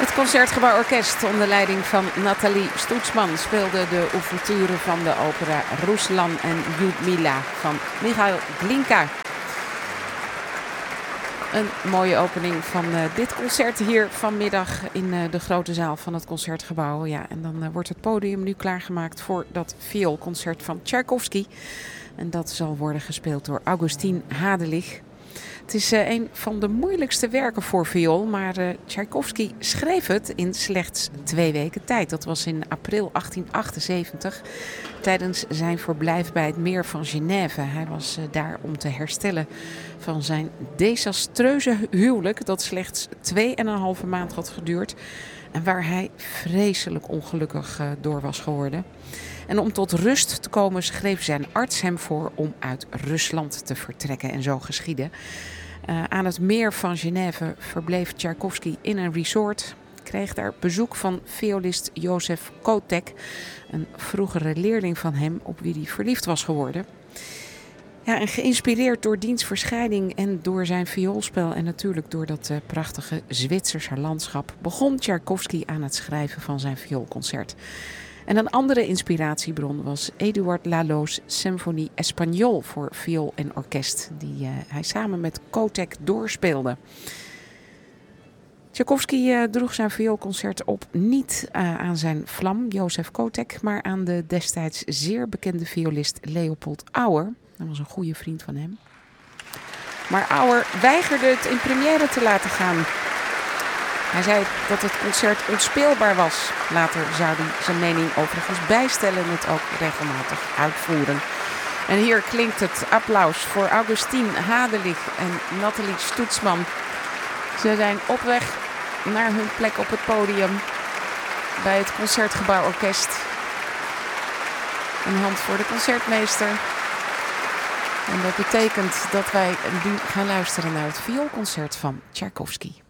Het Concertgebouworkest onder leiding van Nathalie Stoetsman speelde de ouverture van de opera Ruslan en Ljudmila van Michail Glinka. Een mooie opening van dit concert hier vanmiddag in de grote zaal van het Concertgebouw. Ja, en dan wordt het podium nu klaargemaakt voor dat vioolconcert van Tchaikovsky. En dat zal worden gespeeld door Augustin Hadelich. Het is een van de moeilijkste werken voor viool, maar Tchaikovsky schreef het in slechts 2 weken tijd. Dat was in april 1878 tijdens zijn verblijf bij het meer van Genève. Hij was daar om te herstellen van zijn desastreuze huwelijk dat slechts 2,5 maand had geduurd en waar hij vreselijk ongelukkig door was geworden. En om tot rust te komen schreef zijn arts hem voor om uit Rusland te vertrekken. En zo geschiedde. Aan het meer van Genève verbleef Tchaikovsky in een resort. Kreeg daar bezoek van violist Josef Kotek, een vroegere leerling van hem op wie hij verliefd was geworden. Ja, en geïnspireerd door diens verschijning en door zijn vioolspel en natuurlijk door dat prachtige Zwitserse landschap begon Tchaikovsky aan het schrijven van zijn vioolconcert. En een andere inspiratiebron was Eduard Lalo's Symphonie Espagnole voor viool en orkest, die hij samen met Kotek doorspeelde. Tchaikovsky droeg zijn vioolconcert op niet aan zijn vlam, Josef Kotek, maar aan de destijds zeer bekende violist Leopold Auer. Dat was een goede vriend van hem. Maar Auer weigerde het in première te laten gaan. Hij zei dat het concert onspeelbaar was. Later zou hij zijn mening overigens bijstellen en het ook regelmatig uitvoeren. En hier klinkt het applaus voor Augustin Hadelich en Nathalie Stoetsman. Ze zijn op weg naar hun plek op het podium bij het Concertgebouworkest. Een hand voor de concertmeester. En dat betekent dat wij nu gaan luisteren naar het vioolconcert van Tchaikovsky.